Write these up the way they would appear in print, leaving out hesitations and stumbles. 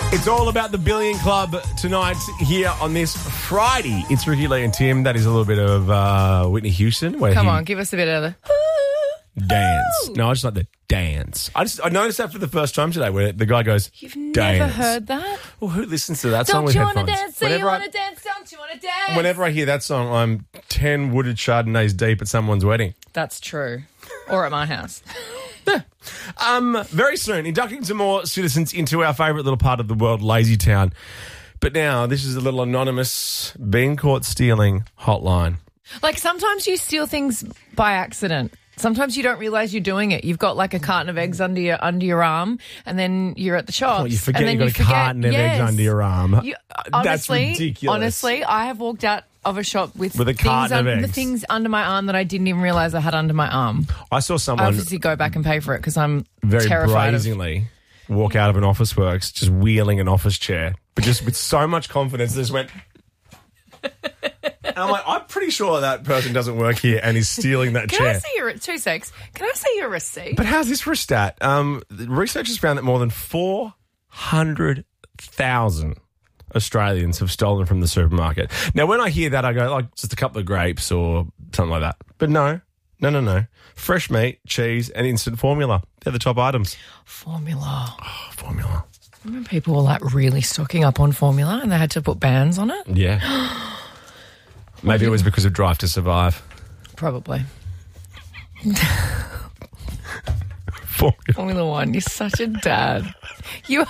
It's all about the Billion Club tonight here on this Friday. It's Ricky, Lee and Tim. That is a little bit of Whitney Houston. Come on, give us a bit of the dance. No, I just like the dance. I noticed that for the first time today where the guy goes, You've dance. never heard that? Well, who listens to that song Don't with you headphones? want to dance? Do you want to dance? Don't you want to dance? Whenever I hear that song, I'm 10 wooded Chardonnays deep at someone's wedding. That's true. Or at my house. Very soon, inducting some more citizens into our favourite little part of the world, Lazy Town. But now, this is a little anonymous being caught stealing hotline. Like sometimes you steal things by accident. Sometimes you don't realise you're doing it. You've got like a carton of eggs under your arm, and then you're at the shop. Oh, you forget you've got a carton of eggs under your arm. That's ridiculous. Honestly, I have walked out of a shop with a carton of eggs. The things under my arm that I didn't even realise I had under my arm. I saw someone I obviously go back and pay for it because I'm very terrified brazenly walk out of an Office Works just wheeling an office chair, but just with so much confidence, they just went. And I'm like, I'm pretty sure that person doesn't work here and is stealing that chair. Can I see your 2 secs? Can I see your receipt? But how's this for a stat? Researchers found that more than 400,000 Australians have stolen from the supermarket. Now, when I hear that, I go, like, just a couple of grapes or something like that. But no. Fresh meat, cheese, and instant formula. They're the top items. Formula. Oh, formula. Remember people were like really stocking up on formula and they had to put bans on it? Yeah. Maybe it was because of Drive to Survive. Probably. Formula 1, you're such a dad. You are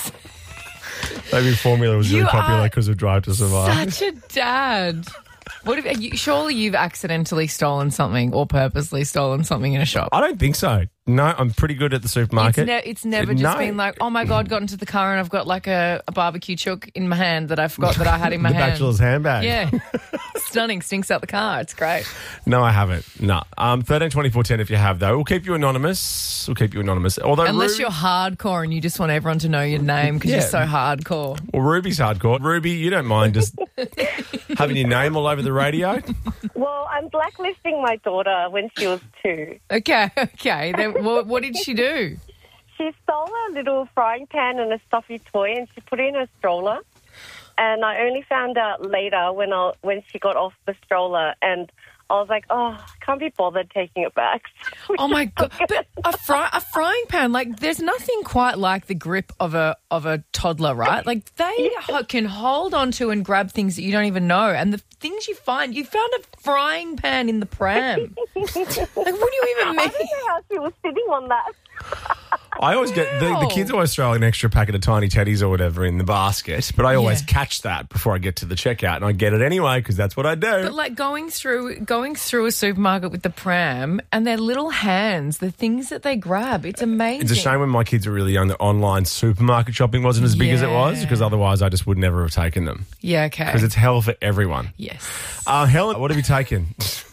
maybe formula was really popular because of Drive to Survive. Such a dad. What if surely you've accidentally stolen something or purposely stolen something in a shop? I don't think so. No, I'm pretty good at the supermarket. It's never just been like, oh my God, got into the car and I've got like a barbecue chook in my hand that I forgot that I had in my hand. The bachelor's handbag. Yeah. Stunning. Stinks out the car. It's great. No, I haven't. No. 13 24 10 if you have, though. We'll keep you anonymous. Although unless you're hardcore and you just want everyone to know your name because you're so hardcore. Well, Ruby's hardcore. Ruby, you don't mind just having your name all over the radio? Well, I'm blacklisting my daughter when she was 2. Okay. Then what did she do? She stole a little frying pan and a stuffy toy and she put it in her stroller. And I only found out later when she got off the stroller and I was like, oh, I can't be bothered taking it back. Oh, my God. But a frying pan, like there's nothing quite like the grip of a toddler, right? Like they can hold on to and grab things that you don't even know. And the things you found a frying pan in the pram. Like, what do you even mean? I don't know how she was sitting on that. I always get the kids always throw an extra packet of tiny teddies or whatever in the basket, but I always catch that before I get to the checkout, and I get it anyway because that's what I do. But like going through a supermarket with the pram and their little hands, the things that they grab, it's amazing. It's a shame when my kids were really young that online supermarket shopping wasn't as big as it was, because otherwise I just would never have taken them. Yeah, okay. Because it's hell for everyone. Yes. Helen, what have you taken?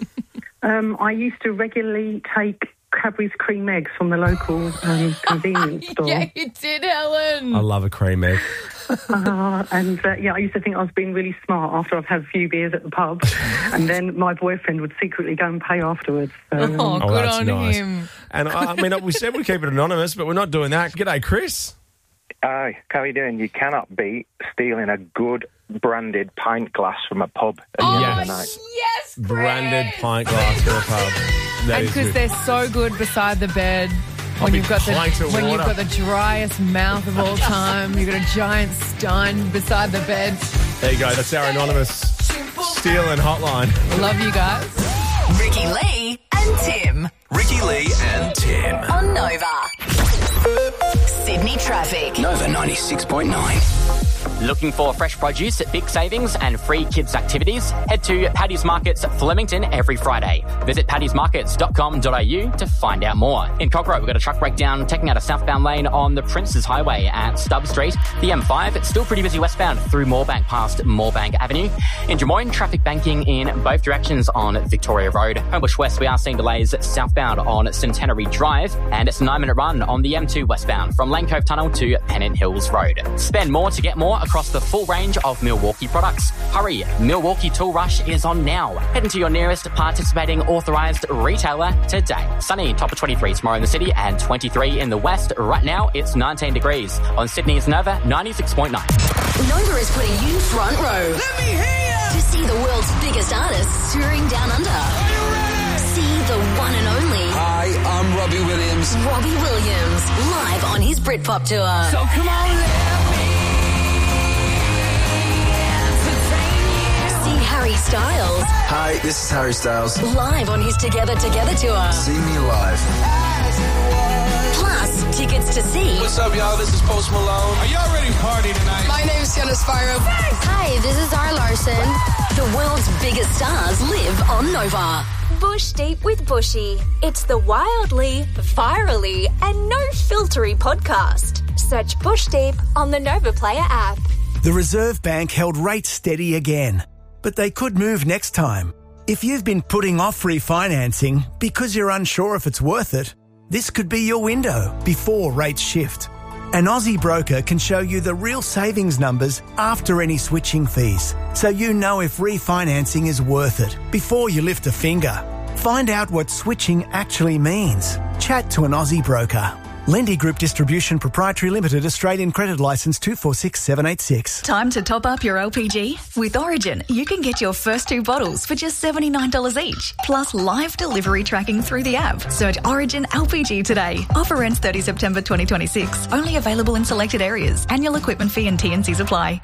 I used to regularly take Cadbury's cream eggs from the local convenience store. Yeah, you did, Helen. I love a cream egg. I used to think I was being really smart after I've had a few beers at the pub, and then my boyfriend would secretly go and pay afterwards. So, good on him. And I mean, we said we'd keep it anonymous, but we're not doing that. G'day, Chris. Hi, how are you doing? You cannot beat stealing a good branded pint glass from a pub at the end of the night. Yes, Chris. Branded pint glass from a pub. And because they're so good beside the bed. When you've got the driest mouth of all time, you've got a giant stein beside the bed. There you go. That's our anonymous stealing hotline. Love you guys. Ricky Lee and Tim. Ricky Lee and Tim. On Nova. Sydney traffic. Nova 96.9. Looking for fresh produce, big savings and free kids activities? Head to Paddy's Markets Flemington every Friday. Visit paddysmarkets.com.au to find out more. In Cockroach, we've got a truck breakdown taking out a southbound lane on the Princes Highway at Stubb Street. The M5, it's still pretty busy westbound through Moorebank past Moorebank Avenue. In Des Moines, traffic banking in both directions on Victoria Road. Homebush West, we are seeing delays southbound on Centenary Drive, and it's a 9-minute run on the M2 westbound from Lane Cove Tunnel to Pennant Hills Road. Spend more to get more across the full range of Milwaukee products. Hurry, Milwaukee Tool Rush is on now. Head into your nearest participating authorised retailer today. Sunny, top of 23 tomorrow in the city and 23 in the west. Right now, it's 19 degrees. On Sydney's Nova, 96.9. Nova is putting you front row. Let me hear you! To see the world's biggest artists touring down under. Are you ready? See the one and only. Hi, I'm Robbie Williams. Robbie Williams, live on his Britpop tour. So come on, let me entertain you. See Harry Styles. Hi, this is Harry Styles. Live on his Together Together tour. See me live. Plus, tickets to see. What's up, y'all? This is Post Malone. Are y'all ready to party tonight? My name's Sienna Spyro. Hi, this is Zara Larson. The world's biggest stars live on Nova. Bush Deep with Bushy. It's the wildly, virally, and no-filtery podcast. Search Bush Deep on the Nova Player app. The Reserve Bank held rates steady again, but they could move next time. If you've been putting off refinancing because you're unsure if it's worth it, this could be your window before rates shift. An Aussie broker can show you the real savings numbers after any switching fees, so you know if refinancing is worth it before you lift a finger. Find out what switching actually means. Chat to an Aussie broker. Lendy Group Distribution Proprietary Limited, Australian Credit Licence 246786. Time to top up your LPG? With Origin, you can get your first 2 bottles for just $79 each, plus live delivery tracking through the app. Search Origin LPG today. Offer ends 30 September 2026. Only available in selected areas. Annual equipment fee and T&Cs apply.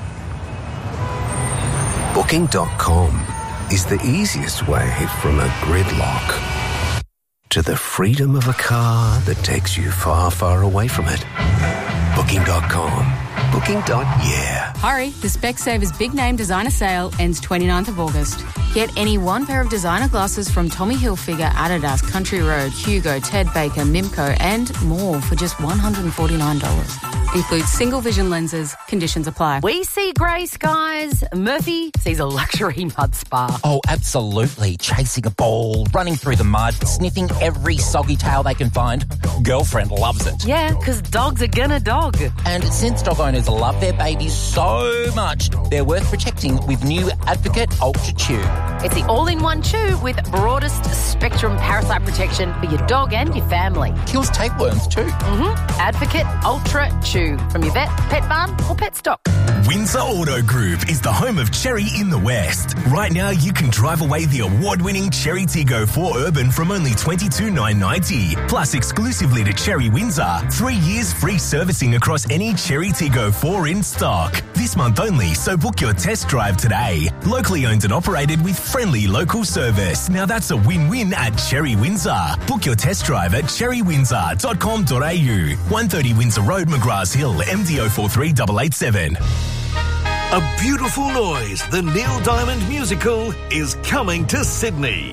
Booking.com is the easiest way from a gridlock to the freedom of a car that takes you far, far away from it. Booking.com. Booking.yeah. Hurry, the Specsavers Big Name Designer Sale ends 29th of August. Get any one pair of designer glasses from Tommy Hilfiger, Adidas, Country Road, Hugo, Ted Baker, Mimco and more for just $149. Includes single vision lenses. Conditions apply. We see grey skies. Murphy sees a luxury mud spa. Oh, absolutely. Chasing a ball, running through the mud, sniffing every soggy tail they can find. Girlfriend loves it. Yeah, because dogs are gonna dog. And since dog owners love their babies so much, they're worth protecting with new Advocate Ultra Chew. It's the all-in-one chew with broadest spectrum parasite protection for your dog and your family. Kills tapeworms too. Advocate Ultra Chew from your vet, pet barn or pet stock. Windsor Auto Group is the home of Cherry in the West. Right now you can drive away the award-winning Cherry Tiggo 4 Urban from only $22,990. Plus exclusively to Cherry Windsor, 3 years free servicing across any Cherry Tiggo 4 in stock. This month only, so book your test drive today. Locally owned and operated with friendly local service. Now that's a win-win at Cherry Windsor. Book your test drive at cherrywindsor.com.au. 130 Windsor Road, McGraths Hill, MD 043887. A Beautiful Noise, the Neil Diamond musical, is coming to Sydney.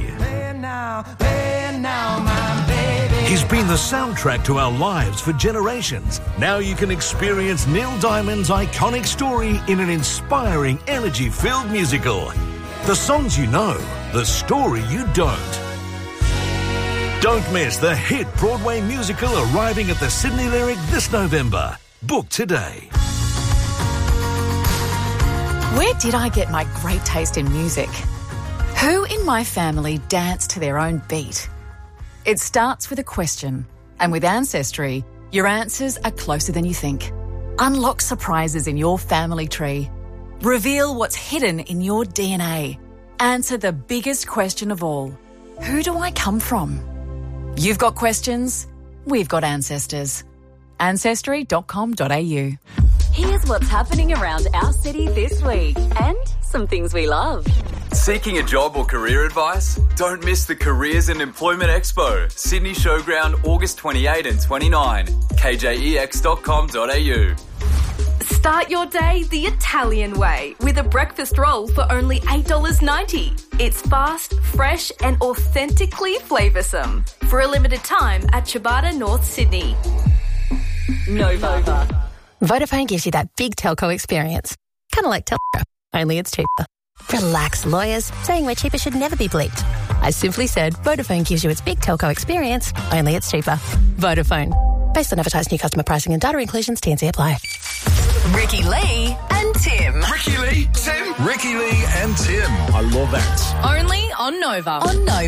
He's been the soundtrack to our lives for generations. Now you can experience Neil Diamond's iconic story in an inspiring, energy-filled musical. The songs you know, the story you don't. Don't miss the hit Broadway musical arriving at the Sydney Lyric this November. Book today. Where did I get my great taste in music? Who in my family danced to their own beat? It starts with a question, and with Ancestry, your answers are closer than you think. Unlock surprises in your family tree. Reveal what's hidden in your DNA. Answer the biggest question of all. Who do I come from? You've got questions, we've got ancestors. Ancestry.com.au. Here's what's happening around our city this week and some things we love. Seeking a job or career advice? Don't miss the Careers and Employment Expo, Sydney Showground, August 28 and 29. kjex.com.au. Start your day the Italian way with a breakfast roll for only $8.90. It's fast, fresh and authentically flavoursome. For a limited time at Ciabatta, North Sydney. Nova. Vodafone gives you that big telco experience. Kind of like Telco, only it's cheaper. Relax, lawyers. Saying we're cheaper should never be bleeped. I simply said Vodafone gives you its big telco experience, only it's cheaper. Vodafone. Based on advertised new customer pricing and data inclusions, T&C apply. Ricky Lee and Tim. Ricky Lee, Tim. Ricky Lee and Tim. I love that. Only on Nova. On Nova.